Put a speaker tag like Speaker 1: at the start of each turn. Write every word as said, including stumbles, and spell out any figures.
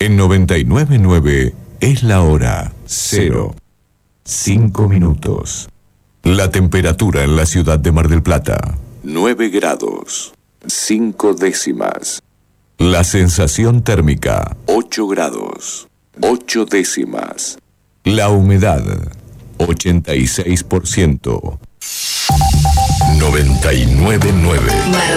Speaker 1: En noventa y nueve punto nueve es la hora cero. Cinco minutos. La temperatura en la ciudad de Mar del Plata. Nueve grados. Cinco décimas. La sensación térmica. Ocho grados. Ocho décimas. La humedad. ochenta y seis por ciento. noventa y nueve punto nueve.